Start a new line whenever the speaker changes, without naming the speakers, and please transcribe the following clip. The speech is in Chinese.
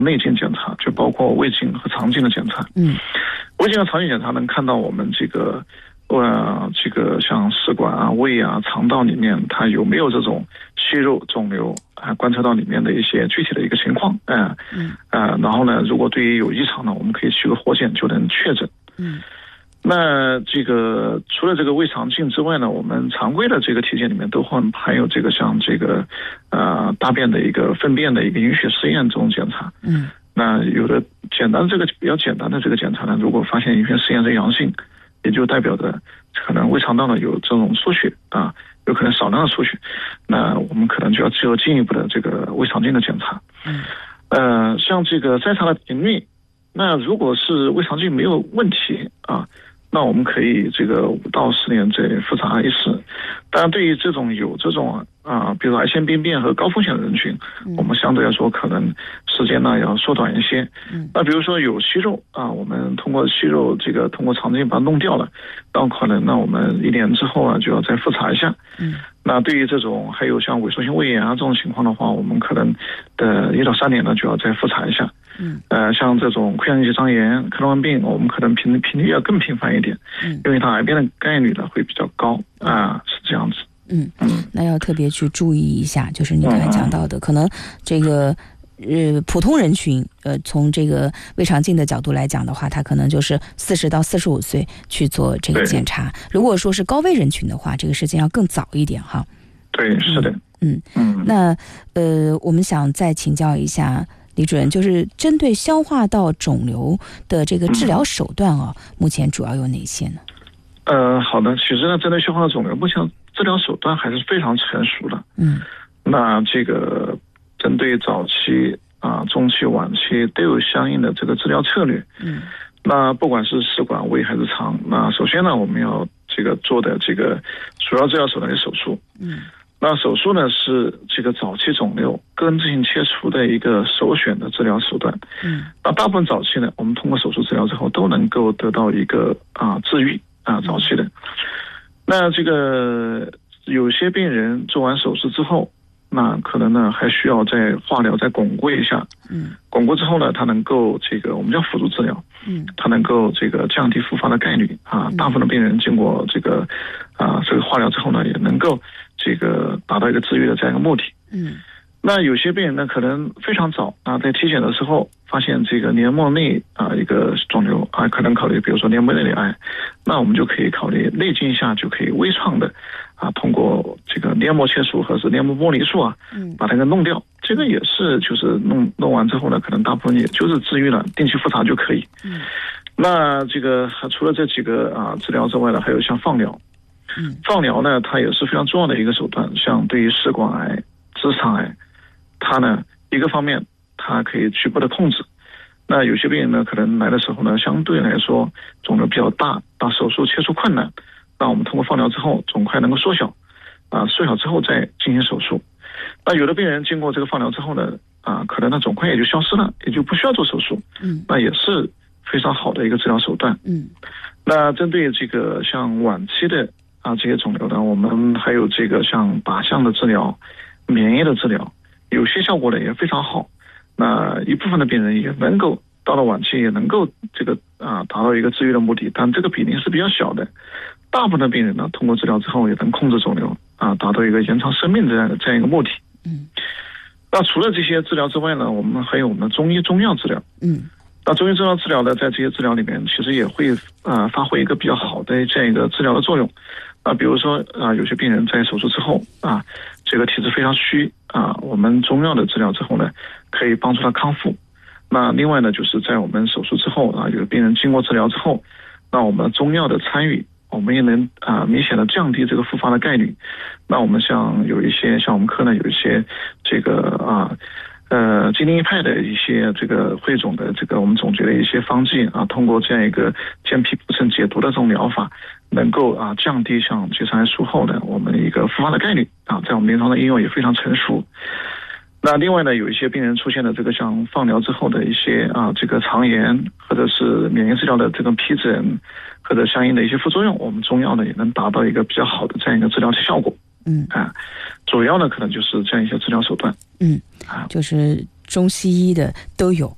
内镜检查，就包括胃镜和肠镜的检查。胃镜和肠镜检查能看到我们这个像食管啊、胃啊、肠道里面它有没有这种息肉、肿瘤啊，观测到里面的一些具体的一个情况。然后呢，如果对于有异常呢，我们可以取个活检就能确诊。那这个除了这个胃肠镜之外呢，我们常规的这个体检里面都会含有这个像这个大便的一个粪便的一个凝血试验这种检查。那有的比较简单的这个检查呢，如果发现凝血试验是阳性，也就代表着可能胃肠道呢有这种出血啊，有可能少量的出血，那我们可能就要做进一步的这个胃肠镜的检查。像这个筛查的频率，那如果是胃肠镜没有问题啊，那我们可以这个5到10年再复查一次。当然，对于这种有这种比如癌前病变和高风险的人群，我们相对来说可能时间呢要缩短一些。那比如说有息肉啊，我们通过息肉这个通过肠镜把它弄掉了，那可能呢我们1年之后就要再复查一下。那对于这种还有像萎缩性胃炎啊这种情况的话，我们可能1到3年呢就要再复查一下。像这种溃疡性结肠炎、克罗恩病，我们可能频率要更频繁一点，因为它癌变的概率呢会比较高是这样子。
那要特别去注意一下，就是你刚才讲到的，可能这个普通人群，从这个胃肠镜的角度来讲的话，他可能就是40到45岁去做这个检查。如果说是高危人群的话，这个时间要更早一点哈。
对，是的。
那我们想再请教一下李主任，就是针对消化道肿瘤的这个治疗手段目前主要有哪些呢？
好的，其实呢，针对消化道肿瘤，目前治疗手段还是非常成熟的。那这个针对早期中期、晚期都有相应的这个治疗策略。那不管是食管、胃还是肠，那首先呢，我们要这个做的这个主要治疗手段是手术。那手术呢是这个早期肿瘤根治性切除的一个首选的治疗手段。那大部分早期呢，我们通过手术治疗之后都能够得到一个治愈早期的。那这个有些病人做完手术之后，那可能呢还需要再化疗再巩固一下。巩固之后呢，它能够这个我们叫辅助治疗。它能够这个降低复发的概率大部分的病人经过这个化疗之后呢，也能够这个达到一个治愈的这样一个目的。那有些病人呢，可能非常早在体检的时候发现这个黏膜内一个肿瘤可能考虑比如说黏膜内的癌，那我们就可以考虑内镜下就可以微创的通过这个黏膜切除或者是黏膜剥离术把它给弄掉。这个也是就是弄完之后呢，可能大部分也就是治愈了，定期复查就可以。那这个除了这几个治疗之外呢，还有像放疗。放疗呢，它也是非常重要的一个手段。像对于食管癌、直肠癌，它呢一个方面它可以局部的控制。那有些病人呢，可能来的时候呢，相对来说肿瘤比较大，手术切除困难，那我们通过放疗之后，肿块能够缩小，缩小之后再进行手术。那有的病人经过这个放疗之后呢，可能呢肿块也就消失了，也就不需要做手术。那也是非常好的一个治疗手段。那针对这个像晚期的这些肿瘤呢，我们还有这个像靶向的治疗、免疫的治疗，有些效果呢也非常好。那一部分的病人也能够到了晚期也能够这个达到一个治愈的目的，但这个比例是比较小的。大部分的病人呢，通过治疗之后也能控制肿瘤达到一个延长生命的这样一个目的。那除了这些治疗之外呢，我们还有我们的中医中药治疗。那中医中药治疗呢，在这些治疗里面其实也会发挥一个比较好的这样一个治疗的作用。比如说有些病人在手术之后这个体质非常虚我们中药的治疗之后呢，可以帮助他康复。那另外呢，就是在我们手术之后有的病人经过治疗之后，那我们中药的参与，我们也能明显的降低这个复发的概率。那我们像有一些像我们科呢有一些这个精灵一派的一些这个汇总的这个我们总结的一些方剂通过这样一个健脾补肾解毒的这种疗法，能够降低像结肠癌术后的我们一个复发的概率在我们临床的应用也非常成熟。那另外呢，有一些病人出现了这个像放疗之后的一些这个肠炎或者是免疫治疗的这种皮疹或者相应的一些副作用，我们中药呢也能达到一个比较好的这样一个治疗的效果。主要呢可能就是这样一些治疗手段。
就是中西医的都有。